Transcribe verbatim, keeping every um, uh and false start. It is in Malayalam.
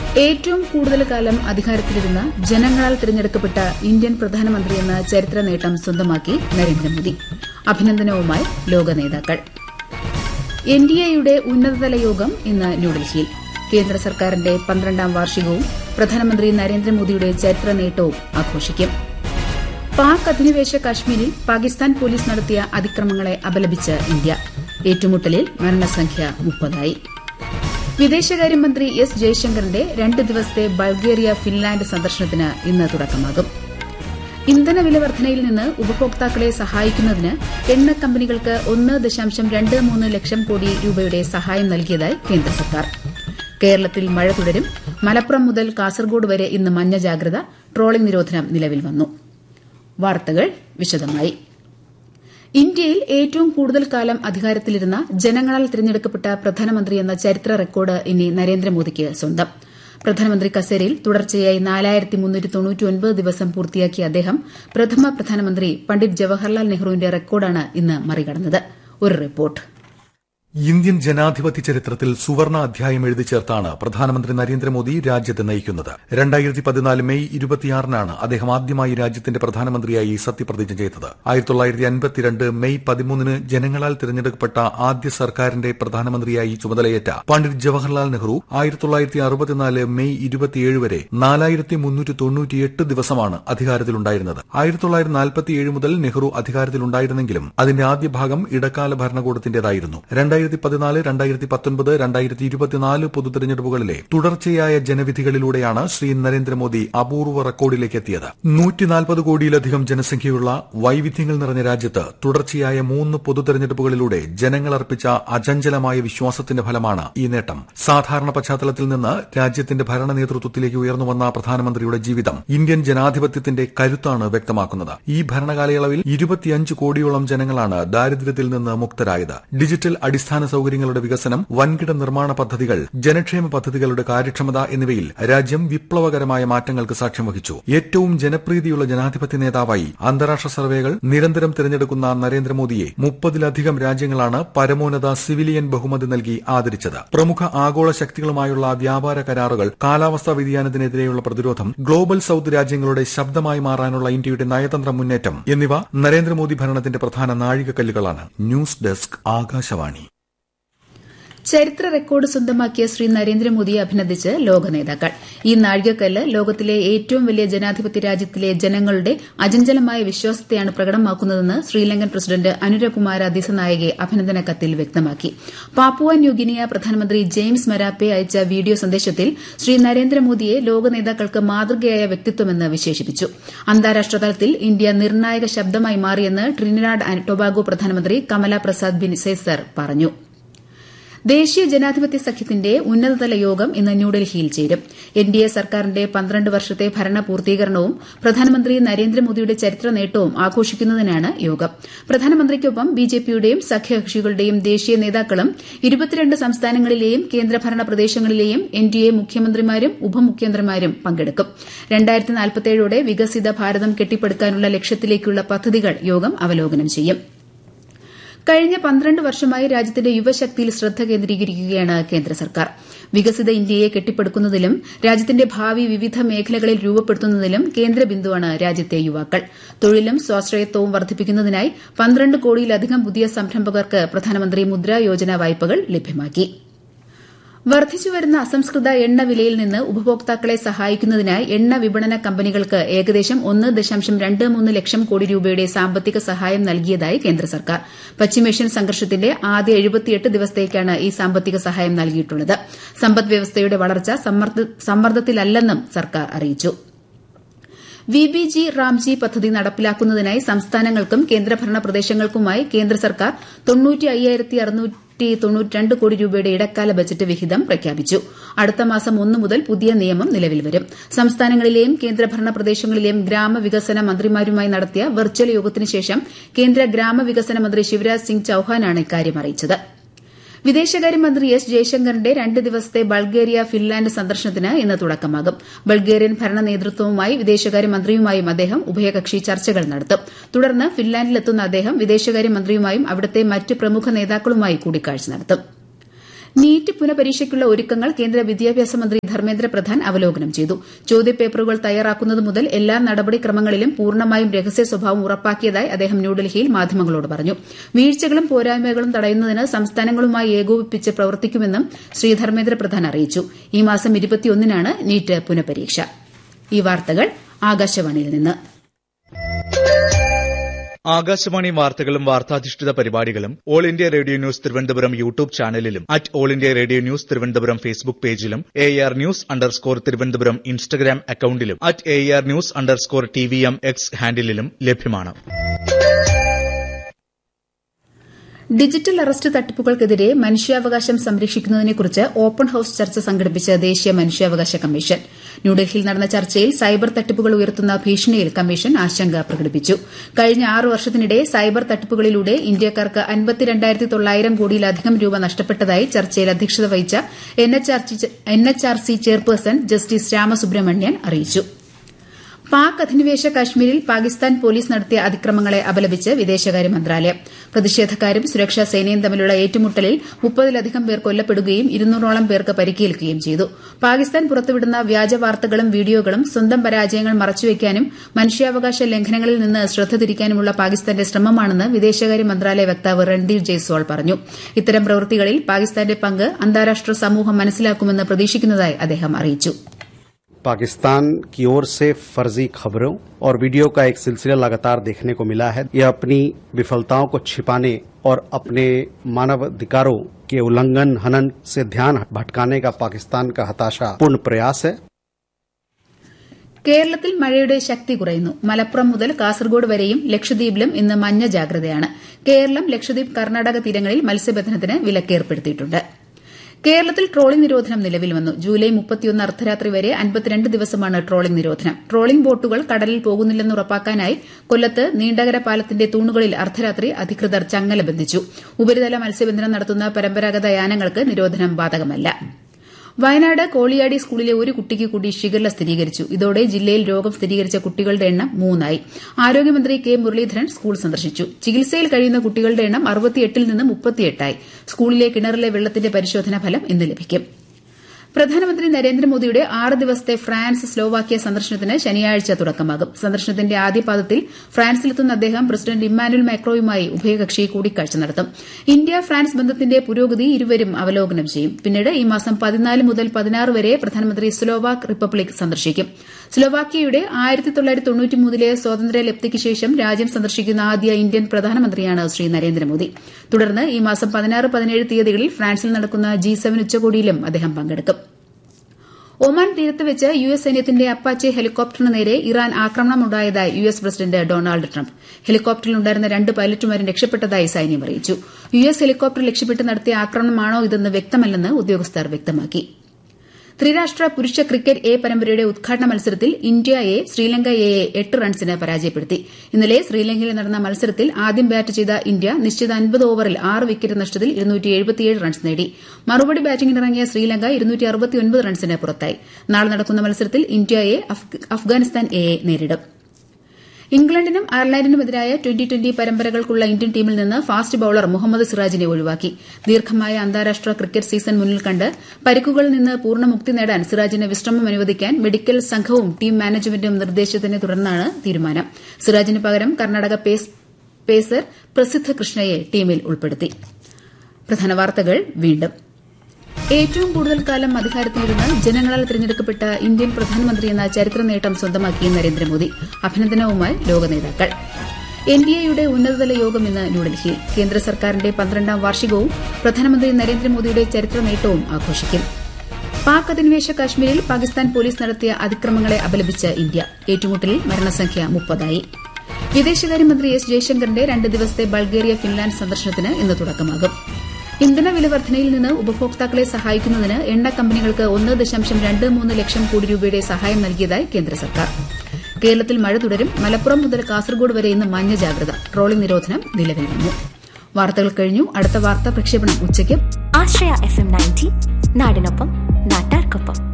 ഏറ്റവും കൂടുതൽ കാലം അധികാരത്തിലിരുന്ന ജനങ്ങളാൽ തിരഞ്ഞെടുക്കപ്പെട്ട ഇന്ത്യൻ പ്രധാനമന്ത്രിയെന്ന ചരിത്ര നേട്ടം സ്വന്തമാക്കി നരേന്ദ്രമോദി. അഭിനന്ദനവുമായി ലോക നേതാക്കൾ. എൻ ഡി എയുടെ ഉന്നതതല യോഗം ഇന്ന് ന്യൂഡൽഹിയിൽ. കേന്ദ്ര സർക്കാരിന്റെ പന്ത്രണ്ടാം വാർഷികവും പ്രധാനമന്ത്രി നരേന്ദ്രമോദിയുടെ ചരിത്ര നേട്ടവും ആഘോഷിക്കും. പാക് അധിനിവേശ കശ്മീരിൽ പാകിസ്ഥാൻ പോലീസ് നടത്തിയ അതിക്രമങ്ങളെ അപലപിച്ച് ഇന്ത്യ. ഏറ്റുമുട്ടലിൽ മരണസംഖ്യ മുപ്പതായി. വിദേശകാര്യമന്ത്രി എസ് ജയശങ്കറിന്റെ രണ്ട് ദിവസത്തെ ബൾഗേറിയ ഫിൻലാൻഡ് സന്ദർശനത്തിന് ഇന്ന് തുടക്കമാകും. ഇന്ധനവില വർധനയിൽ നിന്ന് ഉപഭോക്താക്കളെ സഹായിക്കുന്നതിന് എണ്ണ കമ്പനികൾക്ക് ഒന്ന് ദശാംശം രണ്ട് മൂന്ന് ലക്ഷം കോടി രൂപയുടെ സഹായം നൽകിയതായി കേന്ദ്ര സർക്കാർ. കേരളത്തിൽ മഴ തുടരും. മലപ്പുറം മുതൽ കാസർഗോഡ് വരെ ഇന്ന് മഞ്ഞ ജാഗ്രത. ട്രോളിംഗ് നിരോധനം നിലവിൽ വന്നു. വാർത്തകൾ വിശദമായി. ഇന്ത്യയിൽ ഏറ്റവും കൂടുതൽ കാലം അധികാരത്തിലിരുന്ന ജനങ്ങളാൽ തിരഞ്ഞെടുക്കപ്പെട്ട പ്രധാനമന്ത്രി എന്ന ചരിത്ര റെക്കോർഡ് ഇനി നരേന്ദ്രമോദിക്ക് സ്വന്തം. പ്രധാനമന്ത്രി കസേരയിൽ തുടർച്ചയായി നാലായിരത്തി മുന്നൂറ്റി തൊണ്ണൂറ്റിയൊൻപത് ദിവസം പൂർത്തിയാക്കിയ അദ്ദേഹം പ്രഥമ പ്രധാനമന്ത്രി പണ്ഡിറ്റ് ജവഹർലാൽ നെഹ്റുവിന്റെ റെക്കോർഡാണ് ഇന്ന് മറികടന്നത്. ഒരു റിപ്പോർട്ട്. ഇന്ത്യൻ ജനാധിപത്യ ചരിത്രത്തിൽ സുവർണ അധ്യായം എഴുതി ചേർത്താണ് പ്രധാനമന്ത്രി നരേന്ദ്രമോദി രാജ്യത്തെ നയിക്കുന്നത്. രണ്ടായിരത്തി പതിനാല് മെയ് ഇരുപത്തിയാറിനാണ് അദ്ദേഹം ആദ്യമായി രാജ്യത്തിന്റെ പ്രധാനമന്ത്രിയായി സത്യപ്രതിജ്ഞ ചെയ്തത്. ആയിരത്തി തൊള്ളായിരത്തി അൻപത്തിരണ്ട് മെയ് പതിമൂന്നിന് ജനങ്ങളാൽ തിരഞ്ഞെടുക്കപ്പെട്ട ആദ്യ സർക്കാരിന്റെ പ്രധാനമന്ത്രിയായി ചുമതലയേറ്റ പണ്ഡിറ്റ് ജവഹർലാൽ നെഹ്റു ആയിരത്തി തൊള്ളായിരത്തി അറുപത്തിനാല് മെയ് ഇരുപത്തിയേഴ് വരെ നാലായിരത്തി മുന്നൂറ്റി തൊണ്ണൂറ്റിയെട്ട് ദിവസമാണ് അധികാരത്തിലുണ്ടായിരുന്നത്. ആയിരത്തി തൊള്ളായിരത്തി നാൽപ്പത്തിയേഴ് മുതൽ നെഹ്റു അധികാരത്തിലുണ്ടായിരുന്നെങ്കിലും അതിന്റെ ആദ്യ ഭാഗം ഇടക്കാല ഭരണകൂടത്തിന്റേതായിരുന്നു. രണ്ടായിരത്തി പതിനാല് രണ്ടായിരത്തി പത്തൊൻപത് രണ്ടായിരത്തി ഇരുപത്തിനാല് പൊതു തെരഞ്ഞെടുപ്പുകളിലെ തുടർച്ചയായ ജനവിധികളിലൂടെയാണ് ശ്രീ നരേന്ദ്രമോദി അപൂർവ റെക്കോർഡിലേക്ക് എത്തിയത്. നൂറ്റിനാൽപ്പത് കോടിയിലധികം ജനസംഖ്യയുള്ള വൈവിധ്യങ്ങൾ നിറഞ്ഞ രാജ്യത്ത് തുടർച്ചയായ മൂന്ന് പൊതു തെരഞ്ഞെടുപ്പുകളിലൂടെ ജനങ്ങൾ അർപ്പിച്ച അചഞ്ചലമായ വിശ്വാസത്തിന്റെ ഫലമാണ് ഈ നേട്ടം. സാധാരണ പശ്ചാത്തലത്തിൽ നിന്ന് രാജ്യത്തിന്റെ ഭരണ നേതൃത്വത്തിലേക്ക് ഉയർന്നുവന്ന പ്രധാനമന്ത്രിയുടെ ജീവിതം ഇന്ത്യൻ ജനാധിപത്യത്തിന്റെ കരുത്താണ് വ്യക്തമാക്കുന്നത്. ഈ ഭരണകാലയളവിൽ ഇരുപത്തിയഞ്ച് കോടിയോളം ജനങ്ങളാണ് ദാരിദ്ര്യത്തിൽ നിന്ന് മുക്തരായത്. ഡിജിറ്റൽ അടിസ്ഥാന അടിസ്ഥാന സൌകര്യങ്ങളുടെ വികസനം, വൻകിട നിർമ്മാണ പദ്ധതികൾ, ജനക്ഷേമ പദ്ധതികളുടെ കാര്യക്ഷമത എന്നിവയിൽ രാജ്യം വിപ്ലവകരമായ മാറ്റങ്ങൾക്ക് സാക്ഷ്യം വഹിച്ചു. ഏറ്റവും ജനപ്രീതിയുള്ള ജനാധിപത്യ നേതാവായി അന്താരാഷ്ട്ര സർവേകൾ നിരന്തരം തിരഞ്ഞെടുക്കുന്ന നരേന്ദ്രമോദിയെ മുപ്പതിലധികം രാജ്യങ്ങളാണ് പരമോന്നത സിവിലിയൻ ബഹുമതി നൽകി ആദരിച്ചത്. പ്രമുഖ ആഗോള ശക്തികളുമായുള്ള വ്യാപാര കരാറുകൾ, കാലാവസ്ഥാ വ്യതിയാനത്തിനെതിരെയുള്ള പ്രതിരോധം, ഗ്ലോബൽ സൌത്ത് രാജ്യങ്ങളുടെ ശബ്ദമായി മാറാനുള്ള ഇന്ത്യയുടെ നയതന്ത്ര മുന്നേറ്റം എന്നിവ നരേന്ദ്രമോദി ഭരണത്തിന്റെ പ്രധാന നാഴികക്കല്ലുകളാണ്. News desk, Akashvani. ചരിത്ര റെക്കോർഡ് സ്വന്തമാക്കിയ ശ്രീ നരേന്ദ്രമോദിയെ അഭിനന്ദിച്ച് ലോക നേതാക്കൾ. ഈ നാഴികക്കല്ല് ലോകത്തിലെ ഏറ്റവും വലിയ ജനാധിപത്യ രാജ്യത്തിലെ ജനങ്ങളുടെ അചഞ്ചലമായ വിശ്വാസത്തെയാണ് പ്രകടമാക്കുന്നതെന്ന് ശ്രീലങ്കൻ പ്രസിഡന്റ് അനുരകുമാര ദിസനായകെ അഭിനന്ദന കത്തിൽ വ്യക്തമാക്കി. പാപ്പുവ ന്യൂഗിനിയ പ്രധാനമന്ത്രി ജെയിംസ് മരാപ്പെ അയച്ച വീഡിയോ സന്ദേശത്തിൽ ശ്രീ നരേന്ദ്രമോദിയെ ലോക നേതാക്കൾക്ക് മാതൃകയായ വ്യക്തിത്വമെന്ന് വിശേഷിപ്പിച്ചു. അന്താരാഷ്ട്ര തലത്തിൽ ഇന്ത്യ നിർണായക ശബ്ദമായി മാറിയെന്ന് ട്രിനിഡാഡ് ആന്റ് ടൊബാഗോ പ്രധാനമന്ത്രി കമല പ്രസാദ് ബിൻസേസർ പറഞ്ഞു. ദേശീയ ജനാധിപത്യ സഖ്യത്തിന്റെ ഉന്നതതല യോഗം ഇന്ന് ന്യൂഡൽഹിയിൽ ചേരും. എൻ ഡി എ സർക്കാരിന്റെ പന്ത്രണ്ട് വർഷത്തെ ഭരണ പൂർത്തീകരണവും പ്രധാനമന്ത്രി നരേന്ദ്രമോദിയുടെ ചരിത്ര നേട്ടവും ആഘോഷിക്കുന്നതിനാണ് യോഗം. പ്രധാനമന്ത്രിക്കൊപ്പം ബിജെപിയുടെയും സഖ്യകക്ഷികളുടെയും ദേശീയ നേതാക്കളും ഇരുപത്തിരണ്ട് സംസ്ഥാനങ്ങളിലെയും കേന്ദ്രഭരണ പ്രദേശങ്ങളിലെയും എൻ ഡി എ മുഖ്യമന്ത്രിമാരും ഉപമുഖ്യമന്ത്രിമാരും പങ്കെടുക്കും. രണ്ടായിരത്തി നാൽപ്പത്തിയേഴോടെ വികസിത ഭാരതം കെട്ടിപ്പടുക്കാനുള്ള ലക്ഷ്യത്തിലേക്കുള്ള പദ്ധതികൾ യോഗം അവലോകനം ചെയ്യും. കഴിഞ്ഞ പന്ത്രണ്ട് വർഷമായി രാജ്യത്തിന്റെ യുവശക്തിയിൽ ശ്രദ്ധ കേന്ദ്രീകരിക്കുകയാണ് കേന്ദ്ര സർക്കാർ. വികസിത ഇന്ത്യയെ കെട്ടിപ്പടുക്കുന്നതിലും രാജ്യത്തിന്റെ ഭാവി വിവിധ മേഖലകളിൽ രൂപപ്പെടുത്തുന്നതിലും കേന്ദ്ര ബിന്ദുവാണ് രാജ്യത്തെ യുവാക്കൾ. തൊഴിലും സ്വാശ്രയത്വവും വർദ്ധിപ്പിക്കുന്നതിനായി പന്ത്രണ്ട് കോടിയിലധികം പുതിയ സംരംഭകർക്ക് പ്രധാനമന്ത്രി മുദ്രാ യോജന വായ്പകൾ ലഭ്യമാക്കി. വർദ്ധിച്ചുവരുന്ന അസംസ്കൃത എണ്ണ വിലയിൽ നിന്ന് ഉപഭോക്താക്കളെ സഹായിക്കുന്നതിനായി എണ്ണ വിപണന കമ്പനികൾക്ക് ഏകദേശം ഒന്ന് ദശാംശം രണ്ട് മൂന്ന് ലക്ഷം കോടി രൂപയുടെ സാമ്പത്തിക സഹായം നൽകിയതായി കേന്ദ്ര സർക്കാർ. പശ്ചിമേഷ്യൻ സംഘർഷത്തിന്റെ ആദ്യ എഴുപത്തിയെട്ട് ദിവസത്തേക്കാണ് ഈ സാമ്പത്തിക സഹായം നൽകിയിട്ടുള്ളത്. സമ്പദ്വ്യവസ്ഥയുടെ വളർച്ച സമ്മർദ്ദത്തിലല്ലെന്നും സർക്കാർ അറിയിച്ചു. വി ബി ജി റാംജി പദ്ധതി നടപ്പിലാക്കുന്നതിനായി സംസ്ഥാനങ്ങൾക്കും കേന്ദ്രഭരണ പ്രദേശങ്ങൾക്കുമായി കേന്ദ്ര സർക്കാർ തൊണ്ണൂറ്റി അയ്യായിരത്തി അറുന്നൂറ്റി തൊണ്ണൂറ്റിരണ്ട് കോടി രൂപയുടെ ഇടക്കാല ബജറ്റ് വിഹിതം പ്രഖ്യാപിച്ചു. അടുത്ത മാസം ഒന്ന് മുതൽ പുതിയ നിയമം നിലവിൽ വരും. സംസ്ഥാനങ്ങളിലെയും കേന്ദ്രഭരണ പ്രദേശങ്ങളിലെയും ഗ്രാമവികസന മന്ത്രിമാരുമായി നടത്തിയ വെർച്വൽ യോഗത്തിന് ശേഷം കേന്ദ്ര ഗ്രാമവികസന മന്ത്രി ശിവരാജ് സിംഗ് ചൌഹാനാണ് ഇക്കാര്യം അറിയിച്ചത്. വിദേശകാര്യമന്ത്രി എസ് ജയശങ്കറിന്റെ രണ്ട് ദിവസത്തെ ബൾഗേറിയ ഫിൻലാൻഡ് സന്ദർശനത്തിന് ഇന്ന് തുടക്കമാകും. ബൾഗേറിയൻ ഭരണ നേതൃത്വവുമായി വിദേശകാര്യമന്ത്രിയുമായും അദ്ദേഹം ഉഭയകക്ഷി ചർച്ചകൾ നടത്തും. തുടർന്ന് ഫിൻലാൻഡിലെത്തുന്ന അദ്ദേഹം വിദേശകാര്യമന്ത്രിയുമായും അവിടുത്തെ മറ്റ് പ്രമുഖ നേതാക്കളുമായി കൂടിക്കാഴ്ച നടത്തും. നീറ്റ് പുനഃപരീക്ഷയ്ക്കുള്ള ഒരുക്കങ്ങൾ കേന്ദ്ര വിദ്യാഭ്യാസ മന്ത്രി ധർമ്മേന്ദ്ര പ്രധാൻ അവലോകനം ചെയ്തു. ചോദ്യപേപ്പറുകൾ തയ്യാറാക്കുന്നത് മുതൽ എല്ലാ നടപടിക്രമങ്ങളിലും പൂർണ്ണമായും രഹസ്യ സ്വഭാവം ഉറപ്പാക്കിയതായി അദ്ദേഹം ന്യൂഡൽഹിയിൽ മാധ്യമങ്ങളോട് പറഞ്ഞു. വീഴ്ചകളും പോരായ്മകളും തടയുന്നതിന് സംസ്ഥാനങ്ങളുമായി ഏകോപിപ്പിച്ച് പ്രവർത്തിക്കുമെന്നും ശ്രീ ധർമ്മേന്ദ്ര പ്രധാൻ അറിയിച്ചു. ഈ മാസം ഇരുപത്തിയൊന്നിനാണ് നീറ്റ് പുനഃപരീക്ഷ. ഈ വാർത്തകൾ ആകാശവാണിയിൽ നിന്ന്. ആകാശവാണി വാർത്തകളും വാർത്താധിഷ്ഠിത പരിപാടികളും all India radio news Thiruvananthapuram YouTube ചാനലിലും at all India radio news Thiruvananthapuram Facebook പേജിലും A R news underscore Thiruvananthapuram Instagram അക്കൌണ്ടിലും at A R news underscore T V M X ഹാൻഡിലും ലഭ്യമാണ്. ഡിജിറ്റൽ അറസ്റ്റ് തട്ടിപ്പുകൾക്കെതിരെ മനുഷ്യാവകാശം സംരക്ഷിക്കുന്നതിനെക്കുറിച്ച് ഓപ്പൺ ഹൌസ് ചർച്ച സംഘടിപ്പിച്ച ദേശീയ മനുഷ്യാവകാശ കമ്മീഷൻ. ന്യൂഡൽഹിയിൽ നടന്ന ചർച്ചയിൽ സൈബർ തട്ടിപ്പുകൾ ഉയർത്തുന്ന ഭീഷണിയിൽ കമ്മീഷൻ ആശങ്ക പ്രകടിപ്പിച്ചു. കഴിഞ്ഞ ആറ് വർഷത്തിനിടെ സൈബർ തട്ടിപ്പുകളിലൂടെ ഇന്ത്യക്കാർക്ക് അൻപത്തിരണ്ടായിരത്തി തൊള്ളായിരം കോടിയിലധികം രൂപ നഷ്ടപ്പെട്ടതായി ചർച്ചയിൽ അധ്യക്ഷത വഹിച്ച N H R C chairperson justice Ramasubramanian അറിയിച്ചു. പാക് അധിനിവേശ കശ്മീരിൽ പാകിസ്ഥാൻ പോലീസ് നടത്തിയ അതിക്രമങ്ങളെ അപലപിച്ച് വിദേശകാര്യ മന്ത്രാലയം. പ്രതിഷേധക്കാരും സുരക്ഷാ സേനയും തമ്മിലുള്ള ഏറ്റുമുട്ടലിൽ മുപ്പതിലധികം പേർ കൊല്ലപ്പെടുകയും ഇരുന്നൂറോളം പേർക്ക് പരിക്കേൽക്കുകയും ചെയ്തു. പാകിസ്ഥാൻ പുറത്തുവിടുന്ന വ്യാജ വാർത്തകളും വീഡിയോകളും സ്വന്തം പരാജയങ്ങൾ മറച്ചുവെക്കാനും മനുഷ്യാവകാശ ലംഘനങ്ങളിൽ നിന്ന് ശ്രദ്ധ തിരിക്കാനുമുള്ള പാകിസ്ഥാന്റെ ശ്രമമാണെന്ന് വിദേശകാര്യ മന്ത്രാലയ വക്താവ് രൺദീർ ജയ്സ്വാൾ പറഞ്ഞു. ഇത്തരം പ്രവൃത്തികളിൽ പാകിസ്ഥാന്റെ പങ്ക് അന്താരാഷ്ട്ര സമൂഹം മനസ്സിലാക്കുമെന്ന് പ്രതീക്ഷിക്കുന്നതായി അദ്ദേഹം അറിയിച്ചു. पाकिस्तान की ओर से फर्जी खबरों और वीडियो का एक सिलसिला लगातार देखने को मिला है. यह अपनी विफलताओं को छिपाने और अपने मानवाधिकारों के उल्लंघन हनन से ध्यान भटकाने का पाकिस्तान का हताशापूर्ण प्रयास है. കേരളത്തിൽ മഴയുടെ ശക്തി കുറയുന്നു. മലപ്പുറം മുതൽ കാസർഗോഡ് വരെയും ലക്ഷദ്വീപിലും ഇന്ന് മഞ്ഞ ജാഗ്രതയാണ്. കേരളം, ലക്ഷദ്വീപ്, കർണാടക തീരങ്ങളിൽ മത്സ്യബന്ധനത്തിന് വിലക്കേർപ്പെടുത്തിയിട്ടുണ്ട്. കേരളത്തിൽ ട്രോളിംഗ് നിരോധനം നിലവിൽ വന്നു. ജൂലൈ മുപ്പത്തിയൊന്ന് അർദ്ധരാത്രി വരെ അൻപത്തിരണ്ട് ദിവസമാണ് ട്രോളിംഗ് നിരോധനം. ട്രോളിംഗ് ബോട്ടുകൾ കടലിൽ പോകുന്നില്ലെന്ന് ഉറപ്പാക്കാനായി കൊല്ലത്ത് നീണ്ടകര പാലത്തിന്റെ തൂണുകളിൽ അർദ്ധരാത്രി അധികൃതർ ചങ്ങല ബന്ധിച്ചു. ഉപരിതല മത്സ്യബന്ധനം നടത്തുന്ന പരമ്പരാഗത യാനങ്ങൾക്ക് നിരോധനം ബാധകമല്ല. വയനാട് കോളിയാടി സ്കൂളിലെ ഒരു കുട്ടിക്ക് കൂടി ഷിഗല്ല സ്ഥിരീകരിച്ചു. ഇതോടെ ജില്ലയിൽ രോഗം സ്ഥിരീകരിച്ച കുട്ടികളുടെ എണ്ണം മൂന്നായി. ആരോഗ്യമന്ത്രി കെ മുരളീധരൻ സ്കൂൾ സന്ദർശിച്ചു. ചികിത്സയിൽ കഴിയുന്ന കുട്ടികളുടെ എണ്ണം അറുപത്തിയെട്ടിൽ നിന്ന് മുപ്പത്തിയെട്ടായി. സ്കൂളിലെ കിണറിലെ വെള്ളത്തിന്റെ പരിശോധനാ ഫലം ഇന്ന് ലഭിക്കും. പ്രധാനമന്ത്രി നരേന്ദ്രമോദിയുടെ ആറ് ദിവസത്തെ ഫ്രാൻസ് സ്ലോവാക്യ സന്ദർശനത്തിന് ശനിയാഴ്ച തുടക്കമാകും. സന്ദർശനത്തിന്റെ ആദ്യപാദത്തിൽ ഫ്രാൻസിലെത്തുന്ന അദ്ദേഹം പ്രസിഡന്റ് ഇമ്മാനുവൽ മാക്രോയുമായി ഉഭയകക്ഷി കൂടിക്കാഴ്ച നടത്തും. ഇന്ത്യ ഫ്രാൻസ് ബന്ധത്തിന്റെ പുരോഗതി ഇരുവരും അവലോകനം ചെയ്യും. പിന്നീട് ഈ മാസം പതിനാല് മുതൽ പതിനാറ് വരെ പ്രധാനമന്ത്രി സ്ലോവാക് റിപ്പബ്ലിക് സന്ദർശിക്കും. സ്ലോവാക്യയുടെ ആയിരത്തി തൊള്ളായിരത്തി തൊണ്ണൂറ്റിമൂന്നിലെ സ്വാതന്ത്ര്യ ലബ്ധിക്ക് ശേഷം രാജ്യം സന്ദർശിക്കുന്ന ആദ്യ ഇന്ത്യൻ പ്രധാനമന്ത്രിയാണ് ശ്രീ നരേന്ദ്രമോദി. തുടർന്ന് ഈ മാസം പതിനാറ് പതിനേഴ് തീയതികളിൽ ഫ്രാൻസിൽ നടക്കുന്ന ജി സെവൻ ഉച്ചകോടിയിലും അദ്ദേഹം പങ്കെടുക്കും. ഒമാൻ തീരത്ത് വെച്ച് യു എസ് സൈന്യത്തിന്റെ അപ്പാച്ചെ ഹെലികോപ്റ്ററിന് നേരെ Iran ആക്രമണമുണ്ടായതായി U S president Donald Trump. ഹെലികോപ്റ്ററിലുണ്ടായിരുന്ന രണ്ട് പൈലറ്റുമാരും രക്ഷപ്പെട്ടതായി സൈന്യം അറിയിച്ചു. യു എസ് ഹെലികോപ്റ്റർ ലക്ഷ്യമിട്ട് നടത്തിയ ആക്രമണമാണോ ഇതെന്ന് വ്യക്തമല്ലെന്ന് ഉദ്യോഗസ്ഥർ വ്യക്തമാക്കി. ത്രിരാഷ്ട്ര പുരുഷ ക്രിക്കറ്റ് എ പരമ്പരയുടെ ഉദ്ഘാടന മത്സരത്തിൽ ഇന്ത്യ എ ശ്രീലങ്ക എയെ എട്ട് റൺസിന് പരാജയപ്പെടുത്തി. ഇന്നലെ ശ്രീലങ്കയിൽ നടന്ന മത്സരത്തിൽ ആദ്യം ബാറ്റ് ചെയ്ത ഇന്ത്യ നിശ്ചിത അൻപത് ഓവറിൽ ആറ് വിക്കറ്റ് നഷ്ടത്തിൽ ഇരുന്നൂറ്റി എഴുപത്തിയേഴ് റൺസ് നേടി. മറുപടി ബാറ്റിംഗിനിറങ്ങിയ ശ്രീലങ്ക ഇരുന്നൂറ്റി അറുപത്തിയൊൻപത് റൺസിന് പുറത്തായി. നാളെ നടക്കുന്ന മത്സരത്തിൽ ഇന്ത്യ എ അഫ്ഗാനിസ്ഥാൻ എയെ നേരിടും. ഇംഗ്ലണ്ടിനും അയർലൻഡിനുമെതിരായ ട്വന്റി ട്വന്റി പരമ്പരകൾക്കുള്ള ഇന്ത്യൻ ടീമിൽ നിന്ന് ഫാസ്റ്റ് ബൌളർ മുഹമ്മദ് സിറാജിനെ ഒഴിവാക്കി. ദീർഘമായ അന്താരാഷ്ട്ര ക്രിക്കറ്റ് സീസൺ മുന്നിൽ കണ്ട് പരിക്കുകളിൽ നിന്ന് പൂർണ്ണമുക്തി നേടാൻ സിറാജിന് വിശ്രമം അനുവദിക്കാൻ മെഡിക്കൽ സംഘവും ടീം മാനേജ്മെന്റും നിർദ്ദേശത്തിനെ തുടർന്നാണ് തീരുമാനം. സിറാജിന് പകരം കർണാടക പേസർ പ്രസിദ്ധ കൃഷ്ണയെ ടീമിൽ ഉൾപ്പെടുത്തി. പ്രധാന വാർത്തകൾ വീണ്ടും. ഏറ്റവും കൂടുതൽ കാലം അധികാരത്തിലിരുന്ന് ജനങ്ങളാൽ തിരഞ്ഞെടുക്കപ്പെട്ട ഇന്ത്യൻ പ്രധാനമന്ത്രി എന്ന ചരിത്ര നേട്ടം സ്വന്തമാക്കി നരേന്ദ്രമോദി. അഭിനന്ദനവുമായി ലോക നേതാക്കൾ. എൻ ഡി എയുടെ ഉന്നതതല യോഗം ഇന്ന് ന്യൂഡൽഹിയിൽ. കേന്ദ്ര സർക്കാരിന്റെ പന്ത്രണ്ടാം വാർഷികവും പ്രധാനമന്ത്രി നരേന്ദ്രമോദിയുടെ ചരിത്ര നേട്ടവും ആഘോഷിക്കും. പാക് അധിനിവേശ കാശ്മീരിൽ പാകിസ്ഥാൻ പോലീസ് നടത്തിയ അതിക്രമങ്ങളെ അപലപിച്ച് ഇന്ത്യ. ഏറ്റുമുട്ടലിൽ മരണസംഖ്യ മുപ്പതായി. വിദേശകാര്യമന്ത്രി എസ് ജയശങ്കറിന്റെ രണ്ട് ദിവസത്തെ ബൾഗേറിയ ഫിൻലാൻഡ് സന്ദർശനത്തിന് ഇന്ന് തുടക്കമാകും. ഇന്ധന വില വർധനയിൽ നിന്ന് ഉപഭോക്താക്കളെ സഹായിക്കുന്നതിന് എണ്ണ കമ്പനികൾക്ക് ഒന്ന് ദശാംശം രണ്ട് മൂന്ന് ലക്ഷം കോടി രൂപയുടെ സഹായം നൽകിയതായി കേന്ദ്ര സർക്കാർ. കേരളത്തിൽ മഴ തുടരും. മലപ്പുറം മുതൽ കാസർഗോഡ് വരെ ഇന്ന് മഞ്ഞ ജാഗ്രത. ട്രോളിംഗ് നിരോധനം നിലവിൽ വന്നു. വാർത്തകൾ കഴിഞ്ഞു. അടുത്ത വാർത്താ പ്രക്ഷേപണം ഉച്ചയ്ക്ക്. ആശ്രയ എഫ് എം നയൻറ്റി നാടിനൊപ്പം നാട്ടാർക്കൊപ്പം.